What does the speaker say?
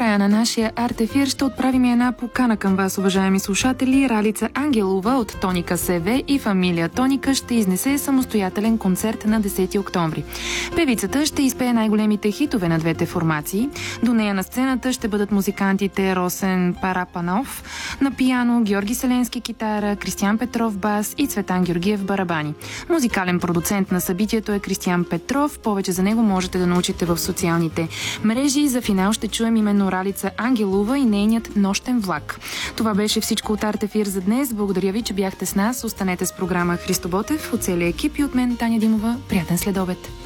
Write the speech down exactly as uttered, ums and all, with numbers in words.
края на нашия арт-ефир ще отправим една покана към вас, уважаеми слушатели. Ралица Ангелова от Тоника СВ и фамилия Тоника ще изнесе самостоятелен концерт на десети октомври. Певицата ще изпее най-големите хитове на двете формации. До нея на сцената ще бъдат музикантите Росен Парапанов на пиано, Георги Селенски китара, Кристиян Петров бас и Цветан Георгиев барабани. Музикален продуцент на събитието е Кристиян Петров. Повече за него можете да научите в социалните мрежи. За финал ще чуем именно Ралица Ангелова и нейният Нощен влак. Това беше всичко от Арт-ефир за днес. Благодаря ви, че бяхте с нас. Останете с програма Христо Ботев от целия екип и от мен, Таня Димова. Приятен следобед!